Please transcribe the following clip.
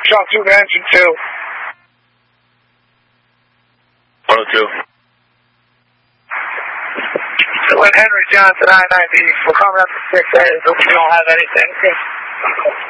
Shot 2 to engine 2. 102. With Henry Johnson, I-90. We're coming up to 6A. Hope you don't have anything.